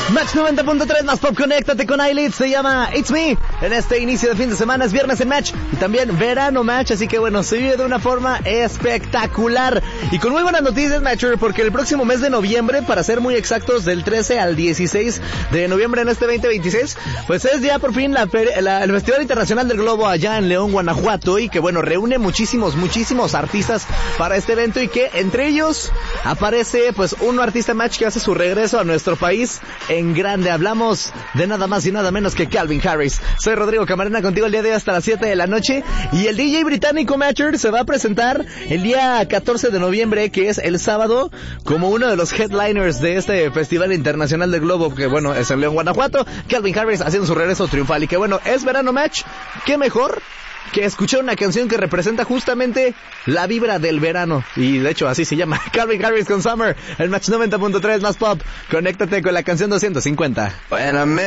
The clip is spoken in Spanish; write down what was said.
Match 90.3 más pop, conéctate con iLead, se llama It's Me. En este inicio de fin de semana es viernes en Match y también verano Match, así que bueno, se vive de una forma espectacular. Y con muy buenas noticias, Matcher, porque el próximo mes de noviembre, para ser muy exactos, del 13 al 16 de noviembre en este 2026, pues es ya por fin el Festival Internacional del Globo allá en León, Guanajuato, y que bueno, reúne muchísimos artistas para este evento, y que entre ellos aparece pues un artista Match que hace su regreso a nuestro país en grande. Hablamos de nada más y nada menos que Calvin Harris. Soy Rodrigo Camarena, contigo el día de hoy hasta las 7 de la noche, y el DJ británico Matcher se va a presentar el día 14 de noviembre, que es el sábado, como uno de los headliners de este Festival Internacional del Globo, que bueno, es en León, Guanajuato. Calvin Harris haciendo su regreso triunfal, y que bueno, es verano Match, qué mejor que escuchar una canción que representa justamente la vibra del verano, y de hecho así se llama, Calvin Harris con Summer, el Match 90.3 más pop. Conéctate con la canción 250.